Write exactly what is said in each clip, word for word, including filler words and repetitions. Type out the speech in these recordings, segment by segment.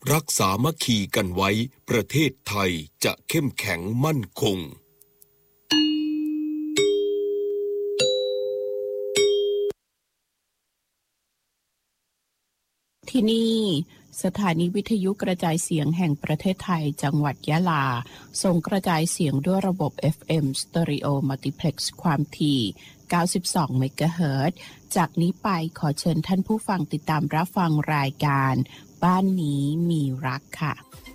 รักสามัคคีกันไว้ประเทศไทยจะเข้มแข็งมั่นคงที่นี่สถานีวิทยุกระจายเสียงแห่งประเทศไทยจังหวัดยะลาส่งกระจายเสียงด้วยระบบ เอฟ เอ็ม Stereo Multiplex ความถี่เก้าสิบสองเมกะเฮิรตซ์ จากนี้ไปขอเชิญท่านผู้ฟังติดตามรับฟังรายการบ้านนี้มีรักค่ะ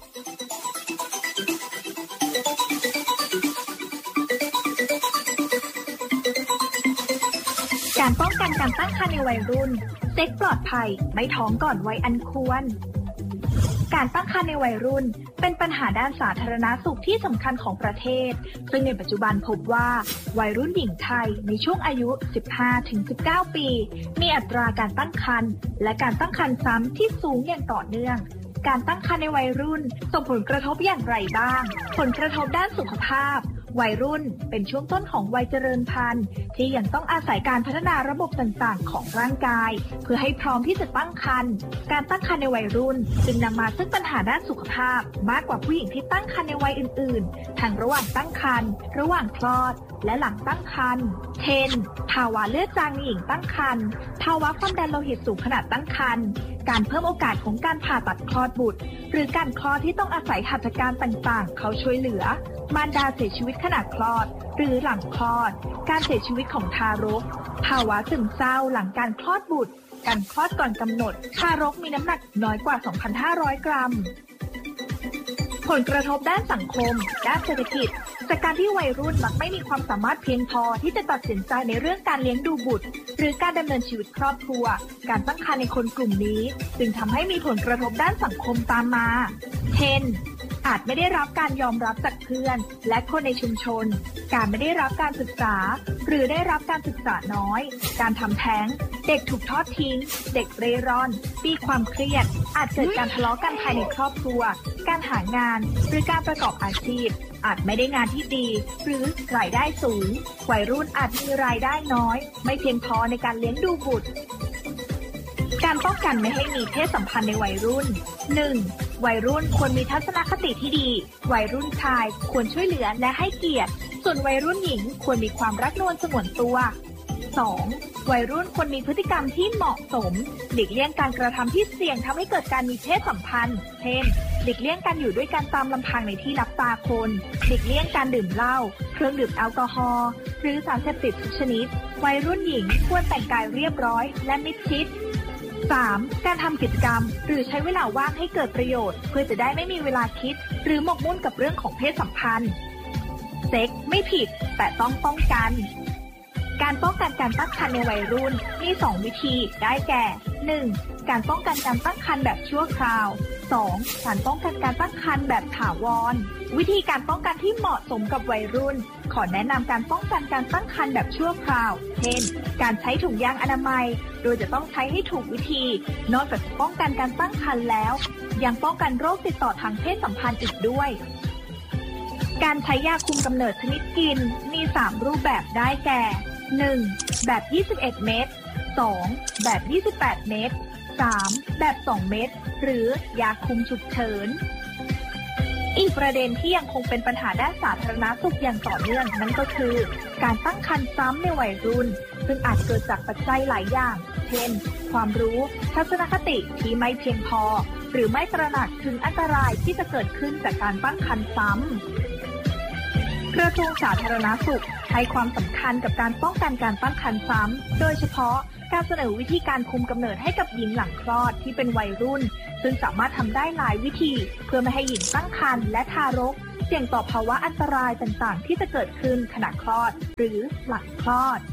การป้องกันการตั้งครรภ์ในวัยรุ่นเซ็กปลอดภัยไม่ท้องก่อนวัยอันควรการตั้งครรภ์ในวัยรุ่นเป็นปัญหาด้านสาธารณสุขที่สำคัญของประเทศซึ่งในปัจจุบันพบว่าวัยรุ่นหญิงไทยในช่วงอายุ สิบห้าถึงสิบเก้า ปีมีอัตราการตั้งครรภ์และการตั้งครรภ์ซ้ำที่สูงอย่างต่อเนื่องการตั้งครรภ์ในวัยรุ่นส่งผลกระทบอย่างไรบ้างผลกระทบด้านสุขภาพวัยรุ่นเป็นช่วงต้นของวัยเจริญพันธุ์ที่ยังต้องอาศัยการพัฒนาระบบต่างๆของร่างกายเพื่อให้พร้อมที่จะตั้งครรภ์การตั้งครรภ์ในวัยรุ่นจึงนำมาซึ่งปัญหาด้านสุขภาพมากกว่าผู้หญิงที่ตั้งครรภ์ในวัยอื่นๆทั้งระหว่างตั้งครรภ์ระหว่างคลอดและหลังตั้งครรภ์เช่นภาวะเลือดจางในหญิงตั้งครรภ์ภาวะความดันโลหิตสูงขณะตั้งครรภ์การเพิ่มโอกาสของการผ่าตัดคลอดบุตรหรือการคลอดที่ต้องอาศัยหัตถการต่างๆเขาช่วยเหลือมารดาเสียชีวิตขณะคลอดหรือหลังคลอดการเสียชีวิตของทารกภาวะซึมเศร้าหลังการคลอดบุตรการคลอดก่อนกำหนดทารกมีน้ำหนักน้อยกว่า สองพันห้าร้อย กรัมผลกระทบด้านสังคมด้านเศรษฐกิจจากการที่วัยรุ่นมักไม่มีความสามารถเพียงพอที่จะตัดสินใจในเรื่องการเลี้ยงดูบุตรหรือการดำเนินชีวิตครอบครัวการตั้งครรภ์ในคนกลุ่มนี้จึงทำให้มีผลกระทบด้านสังคมตามมาเช่นอาจไม่ได้รับการยอมรับจากเพื่อนและคนในชุมชนการไม่ได้รับการศึกษาหรือได้รับการศึกษาน้อยการทำแท้งเด็กถูกทอดทิ้งเด็กเร่ร่อนมีความเครียดอาจเกิดการทะเลาะกันภายในครอบครัวการหางานหรือการประกอบอาชีพอาจไม่ได้งานที่ดีหรือรายได้สูงวัยรุ่นอาจมีรายได้น้อยไม่เพียงพอในการเลี้ยงดูบุตรการป้องกันไม่ให้มีเพศสัมพันธ์ในวัยรุ่น หนึ่ง วัยรุ่นควรมีทัศนคติที่ดีวัยรุ่นชายควรช่วยเหลือและให้เกียรติส่วนวัยรุ่นหญิงควรมีความรักนวลสงวนตัว สอง วัยรุ่นควรมีพฤติกรรมที่เหมาะสมหลีกเลี่ยงการกระทำที่เสี่ยงทำให้เกิดการมีเพศสัมพันธ์เช่นหลีกเลี่ยงการอยู่ด้วยกันตามลำพังในที่ลับตาคนหลีกเลี่ยงการดื่มเหล้าเครื่องดื่มแอลกอฮอล์หรือสารเสพติดทุกชนิดวัยรุ่นหญิงควรแต่งกายเรียบร้อยและมิดชิดสาม การทำกิจกรรมหรือใช้เวลาว่างให้เกิดประโยชน์เพื่อจะได้ไม่มีเวลาคิดหรือหมกมุ่นกับเรื่องของเพศสัมพันธ์เซ็กไม่ผิดแต่ต้องป้องกันการป้องกันการตั้งครรภ์ในวัยรุ่นมีสองวิธีได้แก่ หนึ่ง การป้องกันการตั้งครรภ์แบบชั่วคราว สอง การป้องกันการตั้งครรภ์แบบถาวรวิธีการป้องกันที่เหมาะสมกับวัยรุ่นขอแนะนำการป้องกันการตั้งครรภ์แบบชั่วคราวเช่นการใช้ถุงยางอนามัยโดยจะต้องใช้ให้ถูกวิธีนอกจากจะป้องกันการตั้งครรภ์แล้วยังป้องกันโรคติดต่อทางเพศสัมพันธ์อีกด้วยการใช้ยาคุมกำเนิดชนิดกินมีสามรูปแบบได้แก่ หนึ่ง แบบยี่สิบเอ็ดเม็ด สอง แบบยี่สิบแปดเม็ด สาม แบบสองเม็ดหรือยาคุมฉุกเฉินอีกประเด็นที่ยังคงเป็นปัญหาด้านสาธารณสุขอย่างต่อเนื่องนั่นก็คือการตั้งครรภ์ซ้ำในวัยรุ่นซึ่งอาจเกิดจากปัจจัยหลายอย่างเช่นความรู้ทัศนคติที่ไม่เพียงพอหรือไม่ตระหนักถึงอันตรายที่จะเกิดขึ้นจากการตั้งครรภ์ซ้ำกระทรวงสาธารณสุขให้ความสำคัญกับการป้องกันการตั้งครรภ์ซ้ำโดยเฉพาะการเสนอวิธีการคุมกำเนิดให้กับหญิงหลังคลอดที่เป็นวัยรุ่นซึ่งสามารถทำได้หลายวิธีเพื่อไม่ให้หญิงตั้งครรภ์และทารกเสี่ยงต่อภาวะอันตรายต่างๆที่จะเกิดขึ้นขณะคลอดหรือหลังคลอด